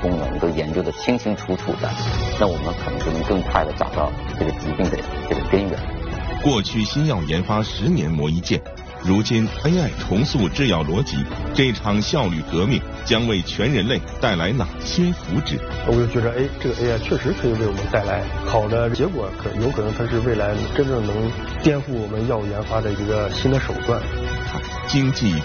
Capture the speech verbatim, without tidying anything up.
功能都研究得清清楚楚的，那我们可能就能更快地找到这个疾病的这个根源。 过去新药研发十年磨一剑，如今 A I 重塑制药逻辑，这场效率革命将为全人类带来哪些福祉？ 我就觉得，哎，这个 A I 确实可以为我们带来好的结果，可有可能它是未来真正能颠覆我们药物研发的一个新的手段。 经济